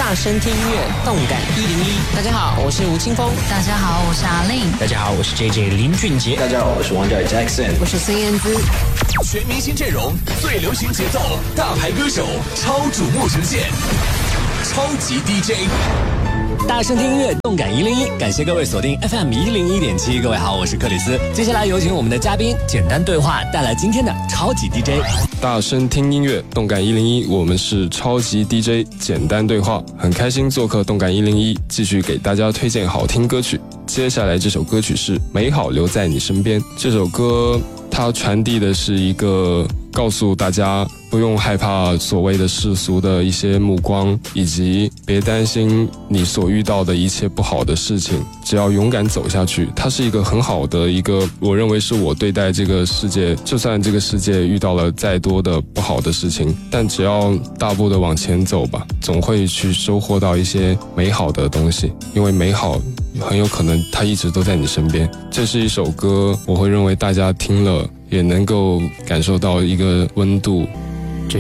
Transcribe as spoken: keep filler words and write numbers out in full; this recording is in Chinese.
大声听音乐，动感一零一。大家好，我是吴青峰。 大家好，我是阿令。 大家好，我是 J J 林俊杰。 大家好，我是王嘉尔 Jackson。 我是孙燕姿。 全明星阵容，最流行节奏，大牌歌手，超瞩目呈现，超级 D J。 大声听音乐，动感一零一，感谢各位锁定 F M 一零一点七。各位好，我是克里斯。接下来有请我们的嘉宾简单对话带来今天的超级 D J。 大声听音乐，动感一零一，我们是超级 D J 简单对话，很开心做客动感一零一，继续给大家推荐好听歌曲。接下来这首歌曲是《美好留在你身边》，这首歌它传递的是一个告诉大家不用害怕所谓的世俗的一些目光，以及别担心你所遇到的一切不好的事情，只要勇敢走下去。它是一个很好的一个，我认为是我对待这个世界，就算这个世界遇到了再多的不好的事情，但只要大步的往前走吧，总会去收获到一些美好的东西，因为美好很有可能它一直都在你身边。这是一首歌，我会认为大家听了也能够感受到一个温度，